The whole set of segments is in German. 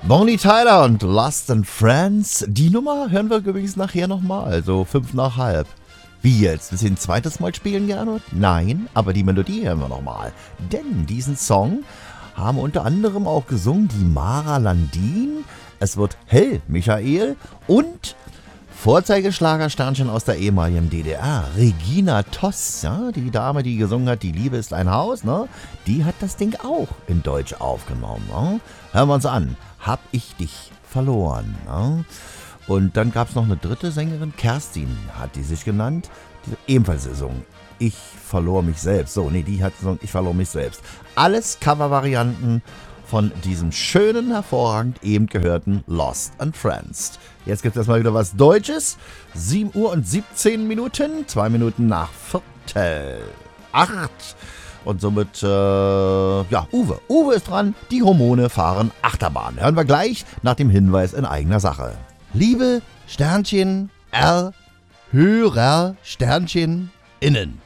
Bonnie Tyler und Lost and Friends. Die Nummer hören wir übrigens nachher nochmal, also 5 nach halb. Wie jetzt? Willst du ein zweites Mal spielen, Gernot? Nein, aber die Melodie hören wir nochmal. Denn diesen Song haben unter anderem auch gesungen die Mara Landin, es wird Hell Michael und Vorzeigeschlagersternchen aus der ehemaligen DDR, Regina Toss, ja, die Dame, die gesungen hat, die Liebe ist ein Haus, ne? Die hat das Ding auch in Deutsch aufgenommen. Ne? Hören wir uns an. Hab ich dich verloren. Ne? Und dann gab es noch eine dritte Sängerin, Kerstin hat die sich genannt, die ebenfalls gesungen. Ich verlor mich selbst. So, nee, die hat gesungen, ich verlor mich selbst. Alles Covervarianten von diesem schönen, hervorragend eben gehörten Lost and Friends. Jetzt gibt es erstmal wieder was Deutsches. 7 Uhr und 17 Minuten, 2 Minuten nach Viertel 8. Und somit, Uwe. Uwe ist dran, die Hormone fahren Achterbahn. Hören wir gleich nach dem Hinweis in eigener Sache. Liebe Sternchen R, Hörer Sternchen innen.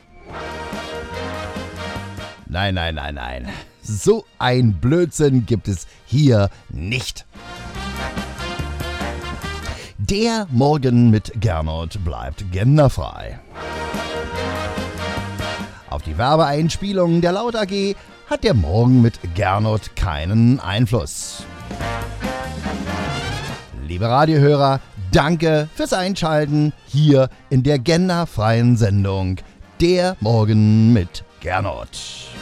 Nein. So ein Blödsinn gibt es hier nicht. Der Morgen mit Gernot bleibt genderfrei. Auf die Werbeeinspielungen der Laut AG hat der Morgen mit Gernot keinen Einfluss. Liebe Radiohörer, danke fürs Einschalten hier in der genderfreien Sendung Der Morgen mit Gernot.